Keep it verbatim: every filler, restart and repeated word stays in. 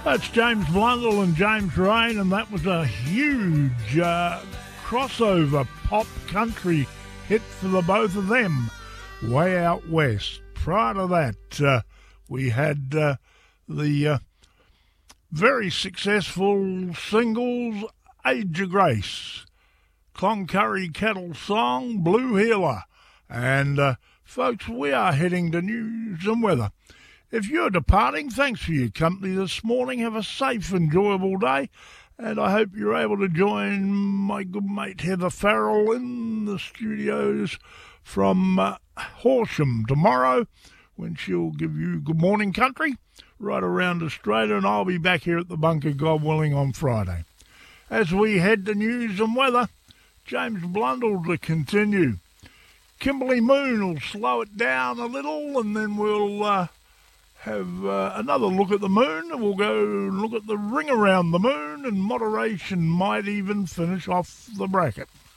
That's James Blundell and James Rain, and that was a huge uh, crossover pop country hit for the both of them, Way Out West. Prior to that, uh, we had uh, the uh, very successful singles Age of Grace, Cloncurry Cattle Song, Blue Healer, and uh, folks, we are heading to news and weather. If you're departing, thanks for your company this morning. Have a safe, enjoyable day, and I hope you're able to join my good mate Heather Farrell in the studios from uh, Horsham tomorrow, when she'll give you Good Morning Country right around Australia, and I'll be back here at the bunker, God willing, on Friday. As we head to news and weather, James Blundell to continue. Kimberley Moon will slow it down a little, and then we'll uh, have uh, another look at the moon, and we'll go look at the ring around the moon, and moderation might even finish off the bracket.